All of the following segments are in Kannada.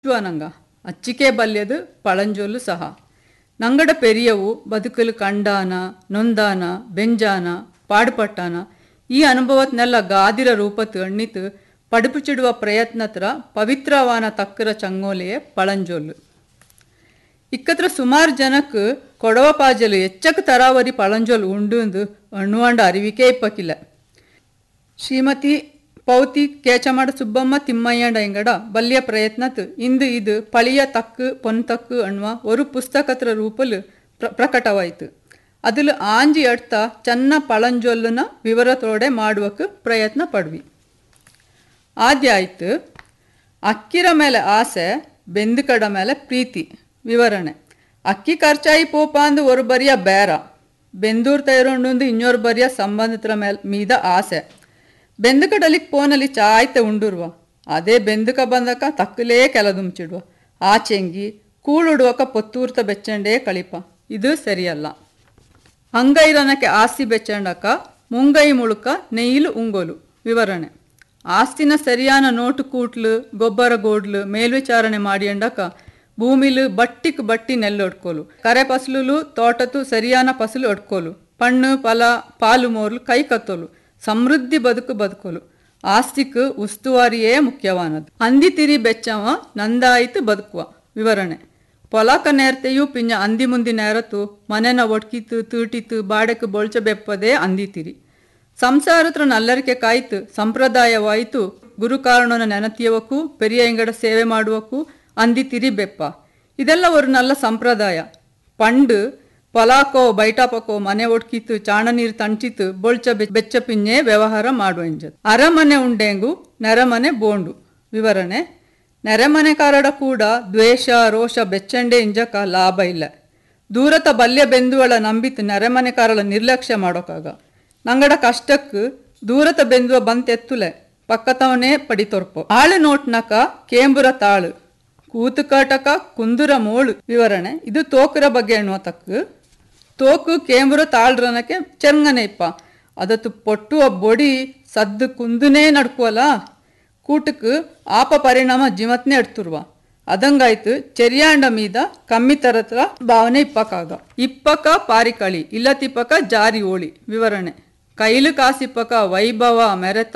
ನಂಗ ಅಚ್ಚಿಕೆ ಬಲ್ಯದು ಪಳಂಜೋಲು ಸಹ ನಂಗಡ ಪೆರಿಯವು ಬದುಕಲು ಕಂಡಾನ ನೊಂದಾನ ಬೆಂಜಾನ ಪಾಡುಪಟ್ಟಾನ ಈ ಅನುಭವತ್ನೆಲ್ಲ ಗಾದಿರ ರೂಪತ್ತು ಎಣ್ಣಿತು ಪಡುಪುಚಿಡುವ ಪ್ರಯತ್ನತ್ರ ಪವಿತ್ರವಾನ ತಕ್ಕರ ಚಂಗೋಲೆಯೇ ಪಳಂಜೋಲು. ಇಕ್ಕತ್ರ ಸುಮಾರು ಜನಕ್ಕೆ ಕೊಡವ ಪಾಜಲು ಎಚ್ಚಕ್ಕೆ ತರಾವರಿ ಪಳಂಜೋಲು ಉಂಡು ಅಣ್ಣುವಂಡ ಅರಿವಿಕೆ ಇಪ್ಪಕ್ಕಿಲ್ಲ. ಶ್ರೀಮತಿ ಪೌತಿ ಕೇಚಮಾಡ ಸುಬ್ಬಮ್ಮ ತಿಮ್ಮಯ್ಯಂಡ ಎಂಗಡ ಬಲ್ಯ ಪ್ರಯತ್ನತ್ ಇಂದು ಇದು ಪಳಿಯ ತಕ್ಕು ಪೊನ್ತಕ್ಕು ಅನ್ನುವ ಒಂದು ಪುಸ್ತಕತ್ರ ರೂಪಲು ಪ್ರಕಟವಾಯಿತು. ಅದಿಲು ಆಂಜಿ ಎಡ್ತ ಚನ್ನ ಪಳಂಜೊಲ್ಲುನ ವಿವರತೋಡೆ ಮಾಡುವಕ್ಕೆ ಪ್ರಯತ್ನ ಪಡ್ವಿ. ಆದ್ಯ ಆಯ್ತು ಅಕ್ಕಿರ ಮೇಲೆ ಆಸೆ ಬೆಂದುಕಡ ಮೇಲೆ ಪ್ರೀತಿ ವಿವರಣೆ. ಅಕ್ಕಿ ಖರ್ಚಾಯಿ ಪೋಪ ಅಂದು ಒಂದು ಬರಿಯ ಬೇರ ಬೆಂದೂರು ತೈರೊಂಡು ಇನ್ನೊರು ಬರಿಯ ಸಂಬಂಧತ್ರ ಮೀದ ಆಸೆ. ಬೆಂದುಕಡಲಿಕ್ಕೆ ಪೋನಲ್ಲಿ ಚಾಯ್ತೆ ಉಂಡುರುವ ಅದೇ ಬೆಂದುಕ ಬಂದಕ ತಕ್ಕಲೇ ಕೆಲದುಂಚಿಡುವ ಆಚೆಂಗಿ ಕೂಳುಡುವಕ ಪೊತ್ತೂರ್ತ ಬೆಚ್ಚಂಡೇ ಕಳಿಪ ಇದು ಸರಿಯಲ್ಲ. ಅಂಗೈರನಕ್ಕೆ ಆಸ್ತಿ ಬೆಚ್ಚಂಡಕ ಮುಂಗೈ ಮುಳುಕ ನೆಯ್ಲು ಉಂಗೋಲು ವಿವರಣೆ. ಆಸ್ತಿನ ಸರಿಯಾನ ನೋಟು ಕೂಟ್ಲು ಗೊಬ್ಬರ ಗೋಡ್ಲು ಮೇಲ್ವಿಚಾರಣೆ ಮಾಡಿಯಂಡಕ ಭೂಮಿಲು ಬಟ್ಟಿಕ್ ಬಟ್ಟಿ ನೆಲ್ಲೊಡ್ಕೋಲು ಕರೆ ಫಸಲು ತೋಟತು ಸರಿಯಾನ ಫಸಲು ಒಡ್ಕೋಲು ಪಣ್ಣು ಫಲ ಪಾಲು ಮೋರ್ಲು ಕೈ ಕತ್ತೋಲು ಸಮೃದ್ಧಿ ಬದುಕೋಲು ಆಸ್ತಿಕ್ ಉಸ್ತುವಾರಿಯೇ ಮುಖ್ಯವಾನದು. ಅಂದಿ ತಿರಿ ಬೆಚ್ಚವ ನಂದಾಯಿತು ಬದುಕುವ ವಿವರಣೆ. ಪೊಲಕ ನೇರ್ತೆಯೂ ಪಿಂಜ ಅಂದಿ ಮುಂದಿ ನೇರತು ಮನೆನ ಒಡ್ಕಿತು ತೀಟಿತು ಬಾಡೆಕ್ ಬೊಳ್ಚ ಬೆಪ್ಪದೇ ಅಂದಿ ತಿರಿ. ಸಂಸಾರತ್ರ ನಲ್ಲರಿಕೆ ಕಾಯ್ತು ಸಂಪ್ರದಾಯವಾಯಿತು ಗುರುಕಾರಣನ ನೆನತಿಯವಕ್ಕೂ ಪೆರಿಯ ಎಂಗಡ ಸೇವೆ ಮಾಡುವಕ್ಕೂ ಅಂದಿ ತಿರಿ ಬೆಪ್ಪ ಇದೆಲ್ಲ ಒಂದು ನಲ್ಲ ಸಂಪ್ರದಾಯ. ಪಂಡು ಪೊಲಾಕೋ ಬೈಟಾಪಕೋ ಮನೆ ಒಡ್ಕಿತ್ತು ಚಾಣ ನೀರು ತಂಚಿತು ಬೊಳ್ಚ ಬೆಚ್ಚ ಪಿಂಜೆ ವ್ಯವಹಾರ ಮಾಡುವಂಜದು. ಅರಮನೆ ಉಂಡೆಂಗು ನೆರಮನೆ ಬೋಂಡು ವಿವರಣೆ. ನೆರೆಮನೆಕಾರಡ ಕೂಡ ದ್ವೇಷ ರೋಷ ಬೆಚ್ಚಂಡೆ ಇಂಜಕ ಲಾಭ ಇಲ್ಲ. ದೂರತ ಬಲ್ಯ ಬೆಂದುವಳ ನಂಬಿತು ನೆರೆಮನೆಕಾರಳ ನಿರ್ಲಕ್ಷ್ಯ ಮಾಡೋಕಾಗ ನಂಗಡ ಕಷ್ಟಕ್ಕೆ ದೂರತ ಬೆಂದುವ ಬಂತೆತ್ತುಲೆ ಪಕ್ಕತವನೇ ಪಡಿತೊರ್ಪು ಆಳು ನೋಟ್ನಕ ಕೇಂಬುರ ತಾಳು ಕೂತು ಕಾಟಕ ಕುಂದುರ ಮೋಳು ವಿವರಣೆ. ಇದು ತೋಕುರ ಬಗ್ಗೆ ಎನ್ನುವ ತಕ್ಕು ತೋಕು ಕೇಂಬುರ ತಾಳ್ರನಕ್ಕೆ ಚೆಂಗನೆ ಇಪ್ಪ ಅದತ್ತು ಪೊಟ್ಟುವ ಬೊಡಿ ಸದ್ದು ಕುಂದುನೇ ನಡ್ಕುವಲ್ಲ ಕೂಟಕ್ಕೆ ಆಪ ಪರಿಣಾಮ ಜಿಮತ್ನೇ ಎಡ್ತುರುವ ಅದಂಗಾಯ್ತು ಚೆರಿಯಾಂಡ ಮೀದ ಕಮ್ಮಿ ತರತ್ರ ಭಾವನೆ ಇಪ್ಪಕಾಗ ಇಪ್ಪಕ ಪಾರಿಕಳಿ ಇಲ್ಲ ತಿಪ್ಪಕ ಜಾರಿ ಓಳಿ ವಿವರಣೆ. ಕೈಲು ಕಾಸಿಪ್ಪಕ ವೈಭವ ಮೆರೆತ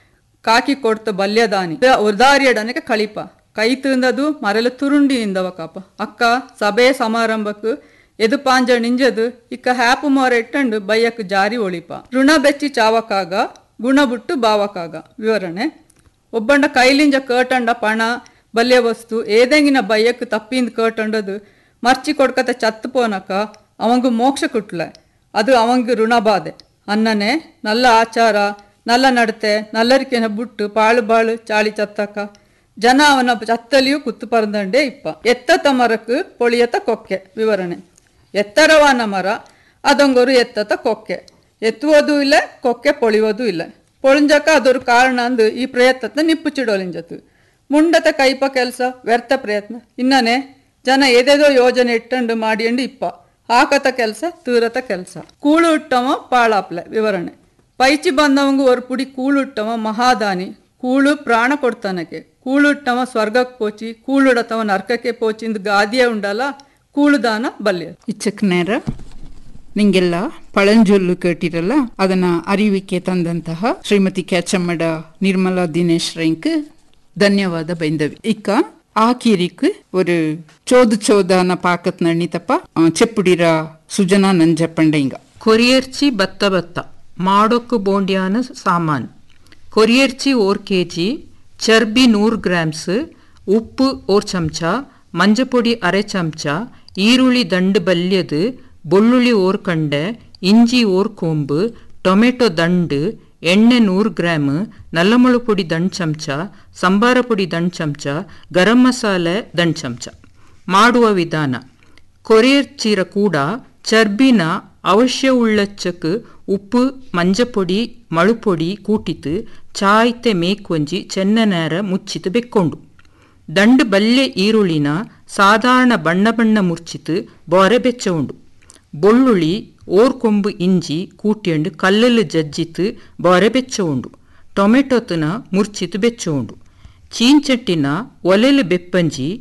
ಕಾಕಿ ಕೊಡ್ತ ಬಲ್ಯದಾನಿ ಉದಾರಿಯಡನಕ್ಕೆ ಕಳಿಪ ಕೈ ತಿಂದದು ಮರಲು ತುರುಂಡಿನಿಂದವ ಕಾಪ ಅಕ್ಕ ಸಭೆ ಸಮಾರಂಭಕ್ಕೆ ಎದು ಪಾಂಜ ನಿಂಜದು ಇಕ್ಕ ಹ್ಯಾಪು ಮೋರ ಇಟ್ಟಂಡು ಬಯ್ಯಕ್ಕೆ ಜಾರಿ ಒಳಿಪ ಋಣ ಬೆಚ್ಚಿ ಚಾವಕಾಗ ಗುಣ ಬಿಟ್ಟು ಬಾವಕಾಗ ವಿವರಣೆ. ಒಬ್ಬಂಡ ಕೈಲಿಂಜ ಕೇಟಂಡ ಪಣ ಬಲ್ಯ ವಸ್ತು ಏದಂಗಿನ ಬಯ್ಯಕ್ಕೆ ತಪ್ಪಿಂದ ಕೇಟಂಡದು ಮರ್ಚಿ ಕೊಡ್ಕತ ಚತ್ತು ಪೋನಕ ಅವಂಗು ಮೋಕ್ಷ ಕುಟ್ಲೆ ಅದು ಅವಂಗ ಋಣಬಾಧೆ ಅನ್ನನೆ. ನಲ್ಲ ಆಚಾರ ನಲ್ಲ ನಡತೆ ನಲ್ಲರಿಕೆನ ಬಿಟ್ಟು ಬಾಳು ಚಾಳಿ ಚತ್ತಕ ಜನ ಅವನ ಚತ್ತಲಿಯೂ ಕುತ್ತು ಪರಂದಂಡೆ ಇಪ್ಪ. ಎತ್ತತ ಮರಕ್ಕೆ ಪೊಳಿಯತ ಕೊಕ್ಕೆ ವಿವರಣೆ. ಎತ್ತರವಾನ ಮರ ಅದೊಂಗೊರು ಎತ್ತತ ಕೊಕ್ಕೆ ಎತ್ತುವುದೂ ಇಲ್ಲ ಕೊಕ್ಕೆ ಪೊಳಿಯೋದೂ ಇಲ್ಲ ಪೊಳಿಂಜಕ ಅದೊರು ಕಾರಣ ಅಂದು ಈ ಪ್ರಯತ್ನ ನಿಪ್ಪುಚಿಡೋಲಿಂಜತು ಮುಂಡತ ಕೈಪ ಕೆಲಸ ವ್ಯರ್ಥ ಪ್ರಯತ್ನ ಇನ್ನನೆ ಜನ ಏದೇದೋ ಯೋಜನೆ ಇಟ್ಟಂಡು ಮಾಡಿಯಂಡು ಇಪ್ಪ ಹಾಕತ ಕೆಲಸ ತೀರತ ಕೆಲಸ. ಕೂಳು ಇಟ್ಟವ ಪಾಳಾಪ್ಲೆ ವಿವರಣೆ. ಪೈಚಿ ಬಂದವಂಗ ಒಂದು ಪುಡಿ ಕೂಳು ಇಟ್ಟವ ಮಹಾದಾನಿ ಕೂಳು ಪ್ರಾಣ ಕೊಡ್ತಾನಕ್ಕೆ ಕೂಳುಟ್ಟವ ಸ್ವರ್ಗಕ್ಕೆ ಪೋಚಿ ಕೂಳುಡತವ ನರ್ಕಕ್ಕೆ ಪೋಚಿಂದು ಗಾದಿಯೇ ಉಂಡಲ್ಲ ಕೂಳುದಾನ ಬಲ್ಯ. ಇಚ್ಚಕ್ ನೇರ ನಿಂಗೆಲ್ಲ ಪಳಂಜೊಲ್ಲು ಕೇಟಿರಲ್ಲ ಅದನ್ನ ಅರಿವಿಕೆ ತಂದಂತಹ ಶ್ರೀಮತಿ ಕೇಚಮ್ಮಡ ನಿರ್ಮಲಾ ದಿನೇಶ್ ರೈಂಕ್ ಧನ್ಯವಾದ ಬೈಂದವಿ. ಇಕ್ಕ ಆಕೀರಿಕ್ ஒரு ಚೋದಾನ ಪಾಕತ್ ನಣ್ಣಿತಪ್ಪ ಚೆಪ್ಪುಡಿರ ಸುಜನಾ ನಂಜಪ್ಪಂಡ ಇಂಗ ಕೊರಿಯರ್ಚಿ ಬತ್ತ ಮಾಡೋಕ್ಕು ಬೋಂಡಿಯಾನ ಸಾಮಾನು ಕೊರಿಯರ್ಚಿ 1 kg ಚರ್ಬಿ 100 ಗ್ರಾಮ್ಸ್ ಉಪ್ಪು 1 ಚಮಚ ಮಂಜಪೊಡಿ 1/2 ಚಮಚ ಈರುಳ್ಳಿ ದಂಡು ಬಲ್ಯದು ಬೆಳ್ಳುಳ್ಳಿ 1 ಕಂಡೆ ಇಂಜಿ 1 ಕೊಂಬು ಟೊಮೆಟೊ ದಂಡು ಎಣ್ಣೆ 100 ಗ್ರಾಮ್ ನಲ್ಲಮುಳು ಪುಡಿ ದಂಡು ಚಮಚ ಸಂಬಾರ ಪುಡಿ ದಂಡು ಚಮಚ ಗರಂ ಮಸಾಲೆ ದಂಡು ಚಮಚ. ಮಾಡುವ ವಿಧಾನ. ಕೊರಿಯರ್ಚಿರ ಕೂಡ ಚರ್ಬಿನ ಅವಶ್ಯ ಉಳ್ಳಚ್ಚಕ್ಕೆ ಉಪ್ಪು ಮಂಜಪೊಡಿ ಮಳುಪೊಡಿ ಕೂಟಿತು ಚಾಯ್ತೆ ಮೇಕೊಂಜಿ ಚೆನ್ನನೇರ ಮುಚ್ಚಿತು ಬೆಕ್ಕೊಂಡು ದಂಡು ಬಲ್ಲೆ ಈರುಳ್ಳಿನ ಸಾಧಾರಣ ಬಣ್ಣ ಮುರ್ಚಿತು ಬೋರೆ ಬೆಚ್ಚ ಉಂಡು ಬೆಳ್ಳುಳ್ಳಿ 1 ಕೊಂಬು ಇಂಜಿ ಕೂಟಿಯಂಡು ಕಲ್ಲಲು ಜಜ್ಜಿತು ಬೋರೆ ಬೆಚ್ಚ ಉಂಡು ಟೊಮೆಟೊತನ ಮುರ್ಚಿತು ಬೆಚ್ಚ ಉಂಡು ಚೀಂಚಟ್ಟಿನ ಒಲೆಲು ಬೆಪ್ಪಂಜಿ